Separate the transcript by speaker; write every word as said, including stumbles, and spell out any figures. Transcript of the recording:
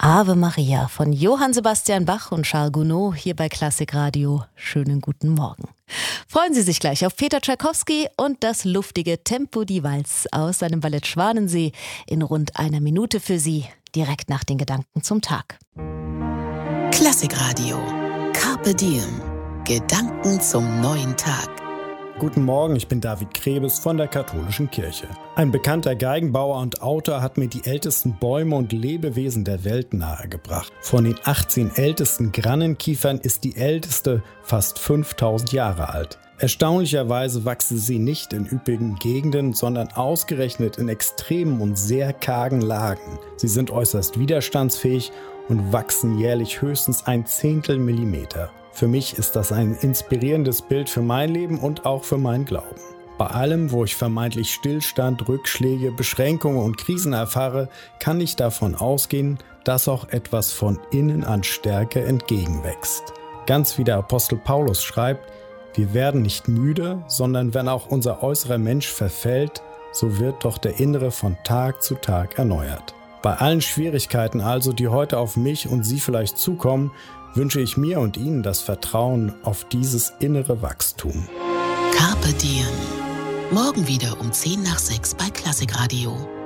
Speaker 1: Ave Maria von Johann Sebastian Bach und Charles Gounod hier bei Klassik Radio. Schönen guten Morgen. Freuen Sie sich gleich auf Peter Tschaikowski und das luftige Tempo di Valse aus seinem Ballett Schwanensee in rund einer Minute für Sie, direkt nach den Gedanken zum Tag.
Speaker 2: Klassik Radio. Carpe Diem. Gedanken zum neuen Tag.
Speaker 3: Guten Morgen, ich bin David Krebes von der Katholischen Kirche. Ein bekannter Geigenbauer und Autor hat mir die ältesten Bäume und Lebewesen der Welt nahegebracht. Von den achtzehn ältesten Grannenkiefern ist die älteste fast fünftausend Jahre alt. Erstaunlicherweise wachsen sie nicht in üppigen Gegenden, sondern ausgerechnet in extremen und sehr kargen Lagen. Sie sind äußerst widerstandsfähig und wachsen jährlich höchstens ein Zehntel Millimeter. Für mich ist das ein inspirierendes Bild für mein Leben und auch für meinen Glauben. Bei allem, wo ich vermeintlich Stillstand, Rückschläge, Beschränkungen und Krisen erfahre, kann ich davon ausgehen, dass auch etwas von innen an Stärke entgegenwächst. Ganz wie der Apostel Paulus schreibt, wir werden nicht müde, sondern wenn auch unser äußerer Mensch verfällt, so wird doch der innere von Tag zu Tag erneuert. Bei allen Schwierigkeiten also, die heute auf mich und Sie vielleicht zukommen, wünsche ich mir und Ihnen das Vertrauen auf dieses innere Wachstum.
Speaker 2: Carpe Diem. Morgen wieder um zehn nach sechs bei Klassik Radio.